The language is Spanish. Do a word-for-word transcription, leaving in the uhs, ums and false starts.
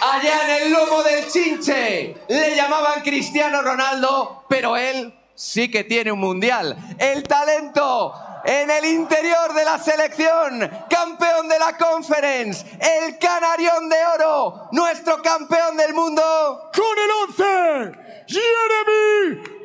allá en el lomo del Chinche. Le llamaban Cristiano Ronaldo, pero él sí que tiene un mundial. El talento en el interior de la selección, campeón de la Conference, el canarión de oro, nuestro campeón del mundo. Con el once, Jeremy